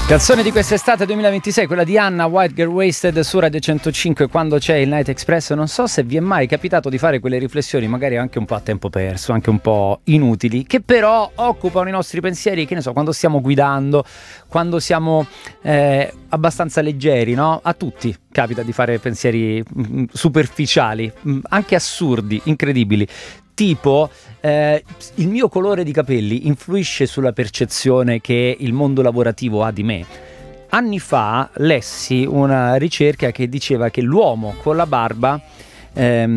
Canzone di quest'estate 2026, quella di Anna, White Girl Wasted su Radio 105 quando c'è il Night Express. Non so se vi è mai capitato di fare quelle riflessioni magari anche un po' a tempo perso, anche un po' inutili, che però occupano i nostri pensieri, che ne so, quando stiamo guidando, quando siamo abbastanza leggeri, no? A tutti capita di fare pensieri superficiali, anche assurdi, incredibili. Tipo, il mio colore di capelli influisce sulla percezione che il mondo lavorativo ha di me. Anni fa lessi una ricerca che diceva che l'uomo con la barba è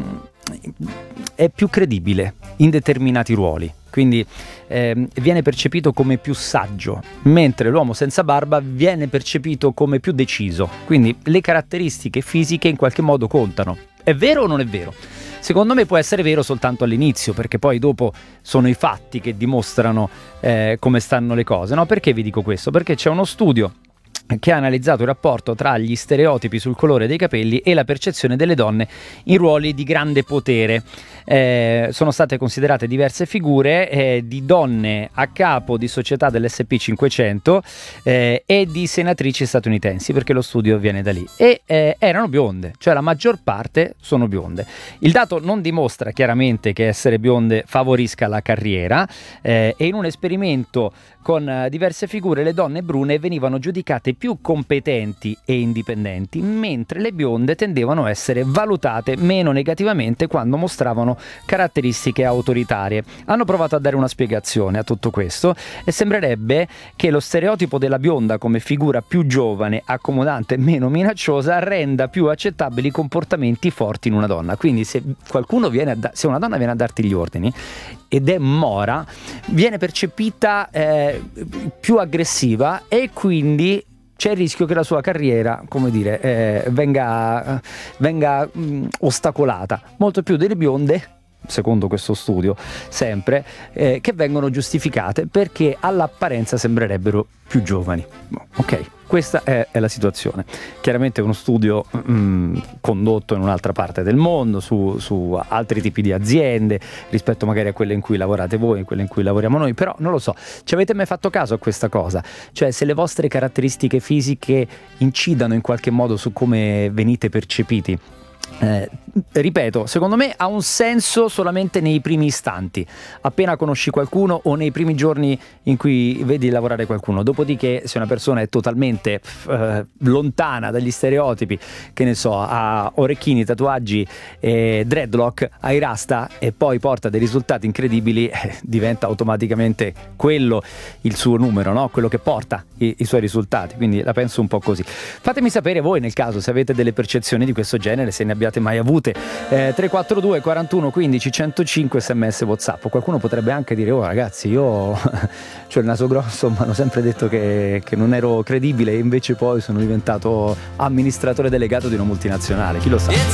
più credibile in determinati ruoli. Quindi viene percepito come più saggio, mentre l'uomo senza barba viene percepito come più deciso. Quindi le caratteristiche fisiche in qualche modo contano. È vero o non è vero? Secondo me può essere vero soltanto all'inizio, perché poi dopo sono i fatti che dimostrano come stanno le cose, no? Perché vi dico questo? Perché c'è uno studio che ha analizzato il rapporto tra gli stereotipi sul colore dei capelli e la percezione delle donne in ruoli di grande potere. Sono state considerate diverse figure di donne a capo di società dell'S&P 500 e di senatrici statunitensi, perché lo studio viene da lì, e erano bionde, cioè la maggior parte sono bionde. Il dato non dimostra chiaramente che essere bionde favorisca la carriera, e in un esperimento con diverse figure le donne brune venivano giudicate più competenti e indipendenti, mentre le bionde tendevano a essere valutate meno negativamente quando mostravano caratteristiche autoritarie. Hanno provato a dare una spiegazione a tutto questo e sembrerebbe che lo stereotipo della bionda come figura più giovane, accomodante e meno minacciosa renda più accettabili comportamenti forti in una donna. Quindi se una donna viene a darti gli ordini ed è mora, viene percepita più aggressiva e quindi c'è il rischio che la sua carriera, come dire, venga ostacolata molto più delle bionde, secondo questo studio sempre, che vengono giustificate perché all'apparenza sembrerebbero più giovani. Ok, questa è la situazione. Chiaramente è uno studio condotto in un'altra parte del mondo, su altri tipi di aziende rispetto magari a quelle in cui lavorate voi, quelle in cui lavoriamo noi, però non lo so, ci avete mai fatto caso a questa cosa? Cioè, se le vostre caratteristiche fisiche incidano in qualche modo su come venite percepiti? Ripeto, secondo me ha un senso solamente nei primi istanti, appena conosci qualcuno o nei primi giorni in cui vedi lavorare qualcuno. Dopodiché, se una persona è totalmente lontana dagli stereotipi, che ne so, ha orecchini, tatuaggi, dreadlock, ai rasta e poi porta dei risultati incredibili, diventa automaticamente quello il suo numero, no? Quello che porta i suoi risultati. Quindi la penso un po' così. Fatemi sapere voi, nel caso, se avete delle percezioni di questo genere, se ne abbiate mai avute. 342 41 15 105 sms WhatsApp. Qualcuno potrebbe anche dire: oh ragazzi, io ho il naso grosso, mi hanno sempre detto che non ero credibile e invece poi sono diventato amministratore delegato di una multinazionale, chi lo sa.